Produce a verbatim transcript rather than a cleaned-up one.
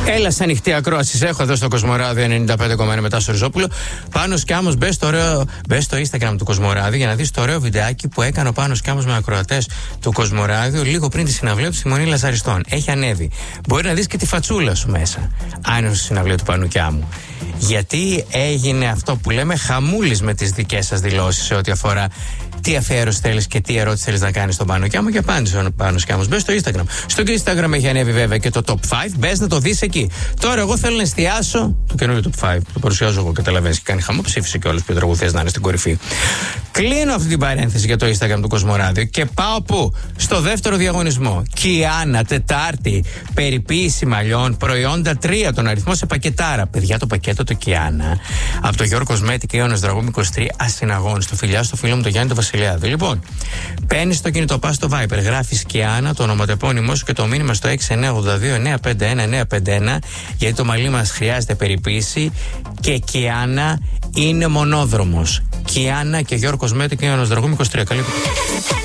Έλα, σε ανοιχτή ακρόαση. Έχω εδώ στο Κοσμοράδιο ενενήντα πέντε κόμμα ένα μετά στο Ριζόπουλο. Πάνος Κιάμος, μπες στο, ωραίο, μπες στο Instagram του Κοσμοράδιο για να δεις το ωραίο βιντεάκι που έκανε ο Πάνος Κιάμος με ακροατές του Κοσμοράδιο λίγο πριν τη συναυλία του στη Μονή Λαζαριστών. Έχει ανέβει. Μπορεί να δεις και τη φατσούλα σου μέσα. Αν είναι στη συναυλία του Πάνου Κιάμου. Γιατί έγινε αυτό που λέμε χαμούλης με τις δικές σας δηλώσεις σε ό,τι αφορά τι αφιέρωση θέλεις και τι ερώτηση θέλεις να κάνεις στον Πάνο Κιάμο και απάντησε ο Πάνος Κιάμος. Μπες στο Instagram. Στο Instagram έχει ανέβει βέβαια και το top πέντε. Μπες να το δεις εκεί. Τώρα εγώ θέλω να εστιάσω το καινούριο top πέντε. Το παρουσιάζω εγώ, καταλαβαίνεις, και κάνει χαμό. Ψήφισε και όλους που τραγουδιστές να είναι στην κορυφή. Κλείνω αυτή την παρένθεση για το Instagram του Κοσμοράδιο και πάω πού? Στο δεύτερο διαγωνισμό. Κιάνα, Τετάρτη, περιποίηση μαλλιών, προϊόντα τρία, τον αριθμό σε πακετάρα. Παιδιά, το πακέτο του Κιάνα από το Γιώργο Κοσμέτη και Ιώνας Δραγούμη είκοσι τρία ασυναγώνιστο. Φιλιά στο φίλο μου το Γιάννη το Βασιλιάδη. Λοιπόν, παίρνεις το κινητό, πας στο Viber, γράφεις Κιάνα, το ονοματεπώνυμό σου και το μήνυμα στο έξι εννιά ογδόντα δύο εννιά πέντε ένα εννιά πέντε ένα, γιατί το μαλλί μας χρειάζεται περιποίηση και Κιάνα είναι μονόδρομος. Κιάνα και Γιώργο Κοσμέτη και Ιώνας Δραγούμη είκοσι τρία. Καλή